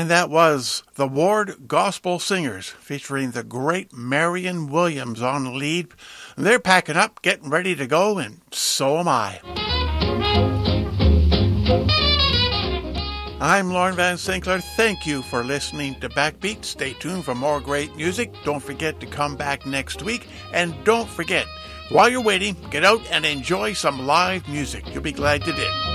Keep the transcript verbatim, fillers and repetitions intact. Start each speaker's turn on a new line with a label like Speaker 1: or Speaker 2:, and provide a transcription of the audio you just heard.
Speaker 1: And that was the Ward Gospel Singers featuring the great Marion Williams on lead. They're packing up, getting ready to go, and so am I. I'm Lauren Van Sinclair. Thank you for listening to Backbeat. Stay tuned for more great music. Don't forget to come back next week. And don't forget, while you're waiting, get out and enjoy some live music. You'll be glad you did.